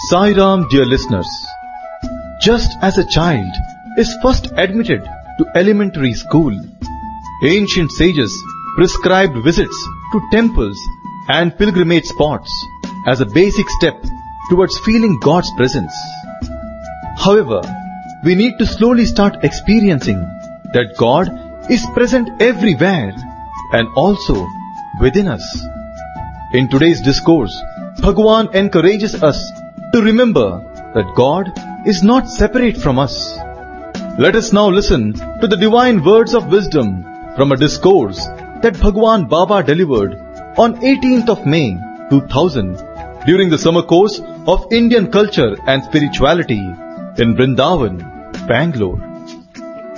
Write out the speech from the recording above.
Sai Ram, dear listeners. Just as a child is first admitted to elementary school, ancient sages prescribed visits to temples and pilgrimage spots as a basic step towards feeling God's presence. However, we need to slowly start experiencing that God is present everywhere and also within us. In today's discourse, Bhagwan encourages us to remember that God is not separate from us. Let us now listen to the divine words of wisdom from a discourse that Bhagwan Baba delivered on 18th of May 2000 during the summer course of Indian culture and spirituality in Vrindavan, Bangalore.